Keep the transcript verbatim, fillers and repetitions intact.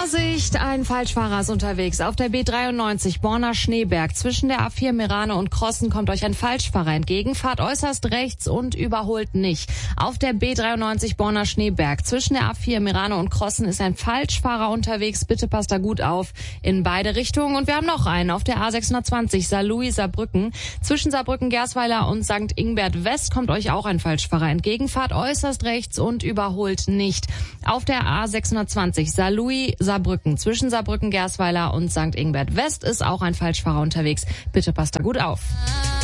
Vorsicht, ein Falschfahrer ist unterwegs. Auf der B dreiundneunzig Borna-Schneeberg zwischen der A vier Merane und Krossen kommt euch ein Falschfahrer entgegen. Fahrt äußerst rechts und überholt nicht. Auf der B dreiundneunzig Borna-Schneeberg zwischen der A vier Merane und Krossen ist ein Falschfahrer unterwegs. Bitte passt da gut auf in beide Richtungen. Und wir haben noch einen auf der A sechshundertzwanzig Saarlouis-Saarbrücken. Zwischen Saarbrücken-Gersweiler und Sankt Ingbert West kommt euch auch ein Falschfahrer entgegen. Fahrt äußerst rechts und überholt nicht. Auf der A sechshundertzwanzig Saarlouis-Saarbrücken zwischen Saarbrücken-Gersweiler und Sankt Ingbert West ist auch ein Falschfahrer unterwegs. Bitte passt da gut auf.